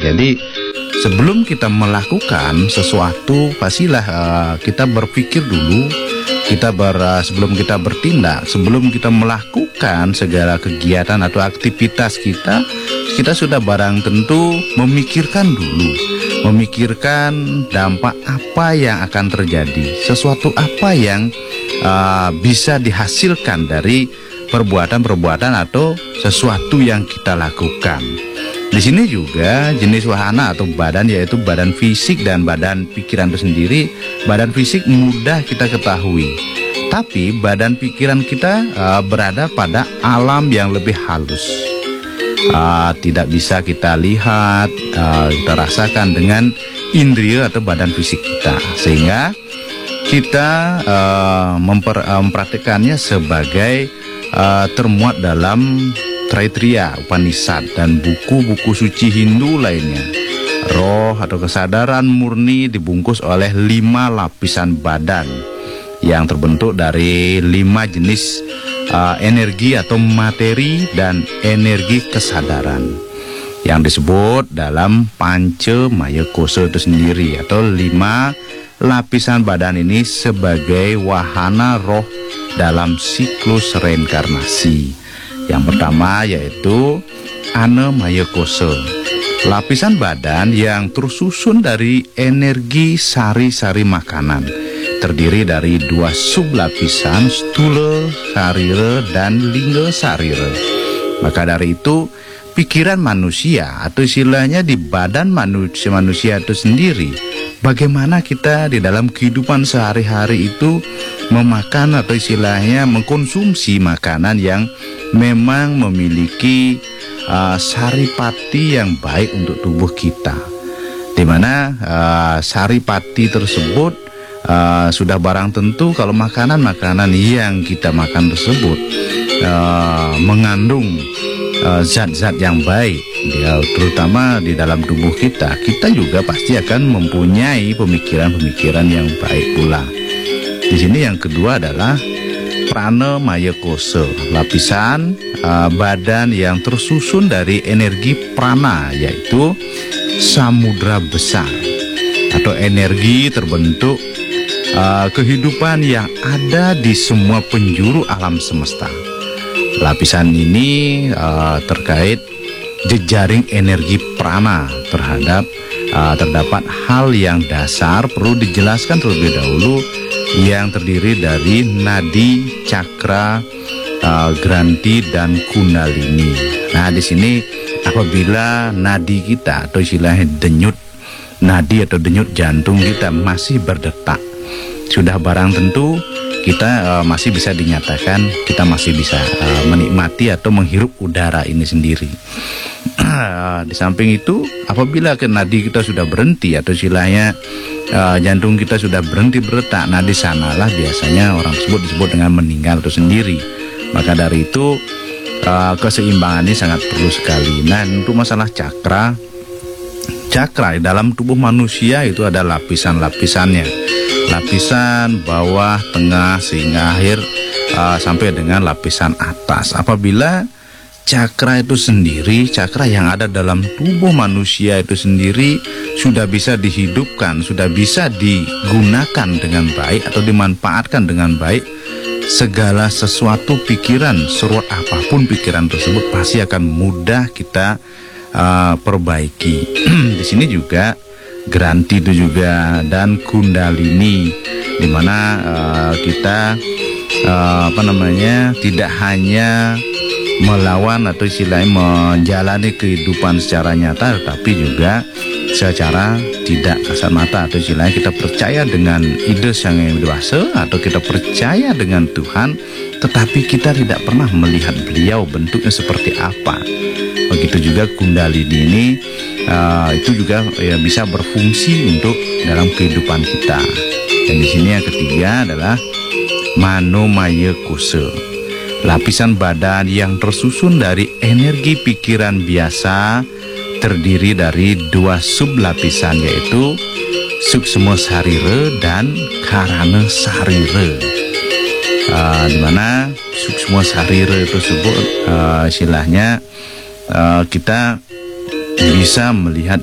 Jadi sebelum kita melakukan sesuatu, pastilah kita berpikir dulu. Sebelum kita bertindak, sebelum kita melakukan segala kegiatan atau aktivitas kita sudah barang tentu memikirkan dulu, memikirkan dampak apa yang akan terjadi, sesuatu apa yang bisa dihasilkan dari perbuatan-perbuatan atau sesuatu yang kita lakukan. Di sini juga jenis wahana atau badan, yaitu badan fisik dan badan pikiran itu sendiri. Badan fisik mudah kita ketahui, tapi badan pikiran kita berada pada alam yang lebih halus. Tidak bisa kita lihat, kita rasakan dengan indria atau badan fisik kita, sehingga kita mempraktikkannya sebagai termuat dalam Taittiriya Upanishad dan buku-buku suci Hindu lainnya. Roh atau kesadaran murni dibungkus oleh 5 lapisan badan yang terbentuk dari 5 jenis energi atau materi dan energi kesadaran yang disebut dalam Panca Maya Kosa itu sendiri, atau 5 lapisan badan ini sebagai wahana roh dalam siklus reinkarnasi. Yang pertama yaitu Ana Maya Kosa, lapisan badan yang tersusun dari energi sari-sari makanan, terdiri dari 2 sublapisan, Stula Sarira dan Lingga Sarira. Maka dari itu, pikiran manusia atau istilahnya di badan manusia itu sendiri, bagaimana kita di dalam kehidupan sehari-hari itu memakan atau istilahnya mengkonsumsi makanan yang memang memiliki saripati yang baik untuk tubuh kita, di mana saripati tersebut sudah barang tentu kalau makanan-makanan yang kita makan tersebut mengandung zat-zat yang baik, terutama di dalam tubuh kita juga pasti akan mempunyai pemikiran-pemikiran yang baik pula. Di sini yang kedua adalah Prana Maya Kosa, lapisan badan yang tersusun dari energi prana, yaitu samudra besar atau energi terbentuk kehidupan yang ada di semua penjuru alam semesta. Lapisan ini terkait jejaring energi prana terdapat hal yang dasar perlu dijelaskan terlebih dahulu, yang terdiri dari nadi, cakra, granti dan kundalini. Nah, di sini apabila nadi kita atau istilahnya denyut nadi atau denyut jantung kita masih berdetak, sudah barang tentu kita masih bisa dinyatakan kita masih bisa menikmati atau menghirup udara ini sendiri. Di samping itu, apabila nadi kita sudah berhenti atau istilahnya jantung kita sudah berhenti berdetak, nah di sanalah biasanya orang tersebut disebut dengan meninggal itu sendiri. Maka dari itu keseimbangan ini sangat perlu sekali. Nah, untuk masalah cakra di dalam tubuh manusia itu ada lapisan-lapisannya, lapisan bawah, tengah, sehingga akhir sampai dengan lapisan atas. Apabila cakra itu sendiri, cakra yang ada dalam tubuh manusia itu sendiri sudah bisa dihidupkan, sudah bisa digunakan dengan baik atau dimanfaatkan dengan baik, segala sesuatu pikiran, seruat apapun pikiran tersebut pasti akan mudah kita perbaiki. Di sini juga granti itu juga dan kundalini, di mana kita tidak hanya melawan atau istilahnya menjalani kehidupan secara nyata, tetapi juga secara tidak kasat mata atau istilahnya kita percaya dengan ide Sang Yang Dewasa atau kita percaya dengan Tuhan, tetapi kita tidak pernah melihat beliau bentuknya seperti apa. Begitu juga kundalini ini itu juga bisa berfungsi untuk dalam kehidupan kita. Dan di sini yang ketiga adalah Mano Maya Kosa, lapisan badan yang tersusun dari energi pikiran biasa, terdiri dari 2 sublapisan, yaitu Suksma Sarira dan Karana Sarira. Di mana Suksma Sarira tersebut istilahnya kita bisa melihat